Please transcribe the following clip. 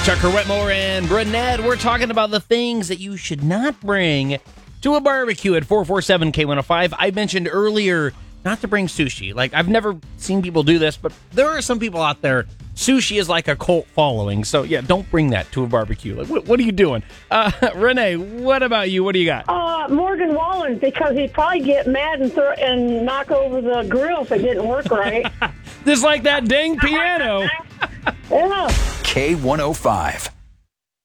Tucker Wetmore and Brunette, we're talking about the things that you should not bring to a barbecue at 447K105. I mentioned earlier not to bring sushi. Like, I've never seen people do this, but there are some people out there. Sushi is like a cult following. So, yeah, don't bring that to a barbecue. Like, what are you doing? Renee, what about you? What do you got? Morgan Wallen, because he'd probably get mad and knock over the grill if it didn't work right. Just like that dang piano. Yeah. K105.